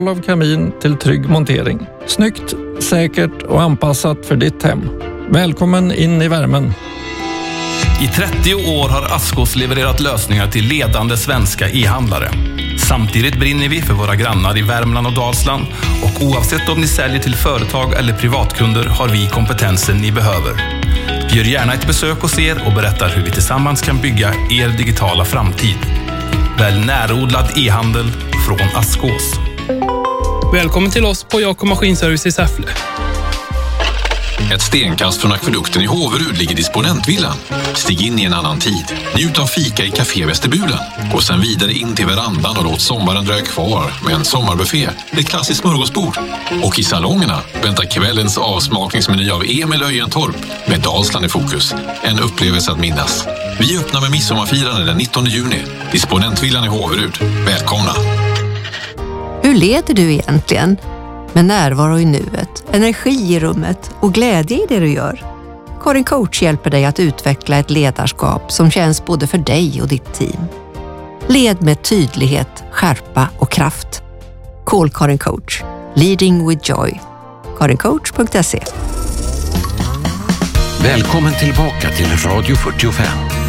av kamin till trygg montering. Snyggt, säkert och anpassat för ditt hem. Välkommen in i värmen. I 30 år har Askås levererat lösningar till ledande svenska e-handlare. Samtidigt brinner vi för våra grannar i Värmland och Dalsland, och oavsett om ni säljer till företag eller privatkunder har vi kompetensen ni behöver. Vi gör gärna ett besök hos er och berättar hur vi tillsammans kan bygga er digitala framtid. Välj närodlad e-handel från Askås. Välkommen till oss på Jakob Maskinservice i Säffle. Ett stenkast från akvedukten i Håverud ligger Disponentvillan. Stig in i en annan tid. Njut av fika i Café Västerbulen. Gå sen vidare in till verandan och låt sommaren dröja kvar med en sommarbuffé, ett klassiskt smörgåsbord. Och i salongerna väntar kvällens avsmakningsmeny av Emil Öjentorp med Dalsland i fokus. En upplevelse att minnas. Vi öppnar med midsommarfirande den 19 juni. Disponentvillan i Håverud. Välkomna! Hur leder du egentligen? Med närvaro i nuet, energi i rummet och glädje i det du gör. Karin Coach hjälper dig att utveckla ett ledarskap som känns både för dig och ditt team. Led med tydlighet, skärpa och kraft. Call Karin Coach. Leading with joy. karincoach.se. Välkommen tillbaka till Radio 45.